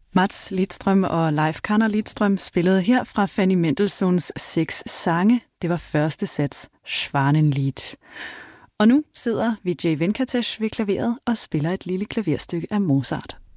Mats Lidström og Leif Kanner Lidström spillede her fra Fanny Mendelssohns 6 sange. Det var første sats, Schwanenlied. Og nu sidder Vijay Venkatesh ved klaveret og spiller et lille klaverstykke af Mozart.